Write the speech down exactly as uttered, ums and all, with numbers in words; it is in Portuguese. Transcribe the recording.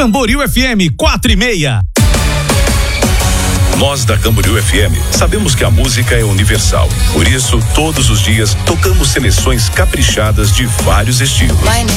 Camboriú F M quatro e meia. Nós da Camboriú F M sabemos que a música é universal. Por isso, todos os dias tocamos seleções caprichadas de vários estilos.